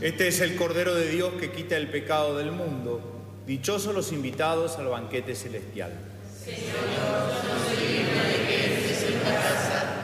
Este es el Cordero de Dios que quita el pecado del mundo. Dichosos los invitados al banquete celestial. Señor, yo no soy digno de que entres en la casa,